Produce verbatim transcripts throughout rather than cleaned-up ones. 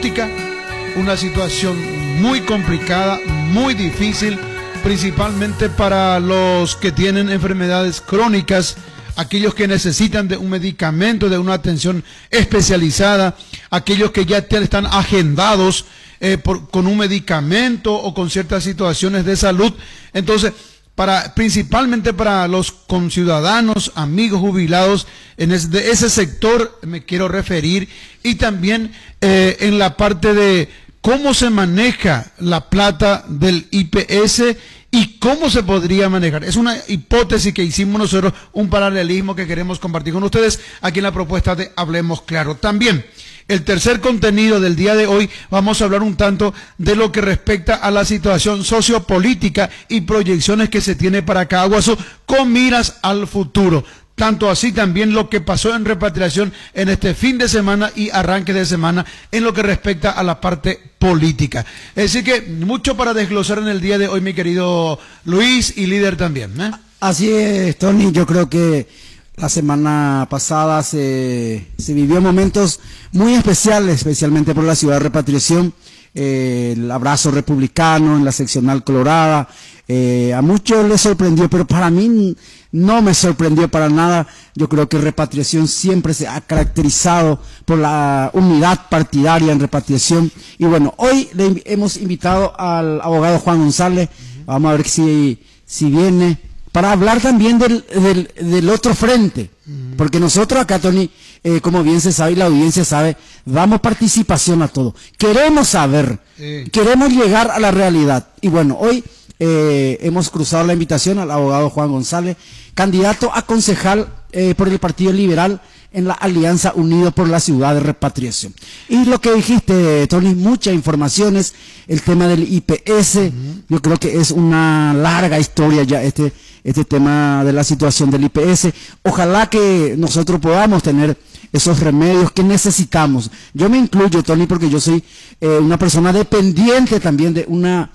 diagnóstica, una situación muy complicada, muy difícil, principalmente para los que tienen enfermedades crónicas, aquellos que necesitan de un medicamento, de una atención especializada, aquellos que ya están agendados eh, por, con un medicamento o con ciertas situaciones de salud. Entonces, para, principalmente para los conciudadanos, amigos jubilados, en ese, de ese sector me quiero referir, y también eh, en la parte de cómo se maneja la plata del I P S y cómo se podría manejar. Es una hipótesis que hicimos nosotros, un paralelismo que queremos compartir con ustedes aquí en la propuesta de Hablemos Claro. También, el tercer contenido del día de hoy, vamos a hablar un tanto de lo que respecta a la situación sociopolítica y proyecciones que se tiene para Caaguazú con miras al futuro. Tanto así también lo que pasó en repatriación en este fin de semana y arranque de semana en lo que respecta a la parte política. Así que mucho para desglosar en el día de hoy, mi querido Luis, y líder también, ¿eh? Así es, Tony. Yo creo que la semana pasada se, se vivió momentos muy especiales, especialmente por la ciudad de repatriación. Eh, el abrazo republicano en la seccional colorada, eh, a muchos les sorprendió, pero para mí no me sorprendió para nada. Yo creo que repatriación siempre se ha caracterizado por la unidad partidaria en repatriación, y bueno, hoy le hemos invitado al abogado Juan González. Vamos a ver si, si viene para hablar también del, del, del otro frente, porque nosotros acá, Tony, eh, como bien se sabe y la audiencia sabe, damos participación a todo. Queremos saber, sí. Queremos llegar a la realidad. Y bueno, hoy eh, hemos cruzado la invitación al abogado Juan González, candidato a concejal eh, por el Partido Liberal en la Alianza Unido por la Ciudad de Repatriación. Y lo que dijiste, Tony, muchas informaciones, el tema del I P S, uh-huh. Yo creo que es una larga historia ya este, este tema de la situación del I P S. Ojalá que nosotros podamos tener esos remedios que necesitamos. Yo me incluyo, Tony, porque yo soy eh, una persona dependiente también de una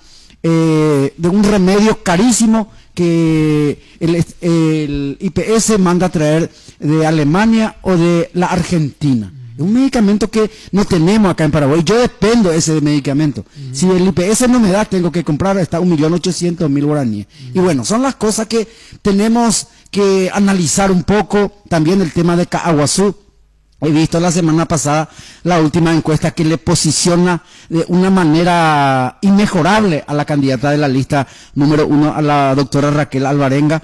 eh, de un remedio carísimo que el, el I P S manda a traer de Alemania o de la Argentina. Es un medicamento que no tenemos acá en Paraguay. Yo dependo de ese medicamento. Uh-huh. Si el I P S no me da, tengo que comprar hasta un millón ochocientos mil guaraníes. Uh-huh. Y bueno, son las cosas que tenemos que analizar un poco. También el tema de Caaguazú. He visto la semana pasada la última encuesta que le posiciona de una manera inmejorable a la candidata de la lista número uno, a la doctora Raquel Alvarenga,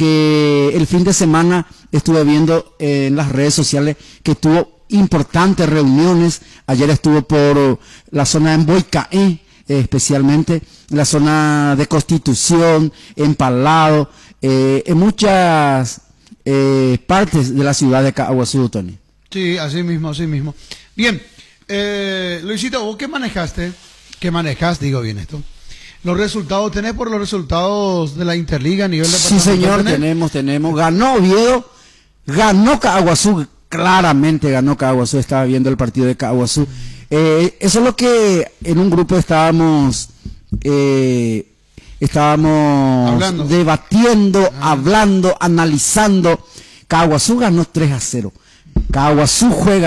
que el fin de semana estuve viendo eh, en las redes sociales que tuvo importantes reuniones. Ayer estuvo por la zona de Boicaí, eh, especialmente en la zona de Constitución, en Palado, eh, en muchas eh, partes de la ciudad de Caaguazú, Tony. Sí, así mismo, así mismo. Bien, eh, Luisito, ¿vos qué manejaste? ¿Qué manejás? Digo bien esto. ¿Los resultados tenés por los resultados de la Interliga a nivel de Sí, señor, tenés? tenemos, tenemos. Ganó Oviedo, ganó Caaguazú, claramente ganó Caaguazú, estaba viendo el partido de Caaguazú. Eh, eso es lo que en un grupo estábamos, eh, estábamos hablando. debatiendo, ah. hablando, analizando. Caaguazú ganó tres a cero. Caaguazú juega